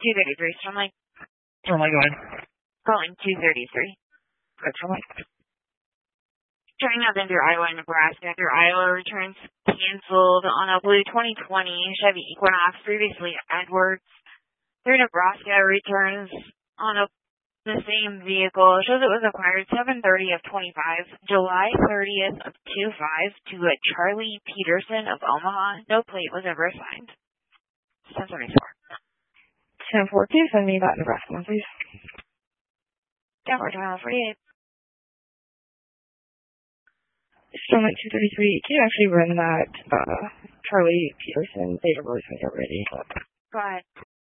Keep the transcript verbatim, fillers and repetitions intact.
two thirty-three, Stormlight. Stormlight, go ahead. Calling two thirty-three. Good, Stormlight. Turning up into Iowa and Nebraska after Iowa returns canceled on a blue twenty twenty Chevy Equinox, previously Edwards. Through Nebraska returns on a, the same vehicle. It shows it was acquired seven thirty of twenty-five, July thirtieth of twenty-five to a Charlie Peterson of Omaha. No plate was ever assigned. ten seventy-four. ten forty, send me that Nebraska one, please. ten forty-eight. Stormlight two thirty-three, can you actually run that uh, Charlie Peterson data release when you're ready? Go ahead.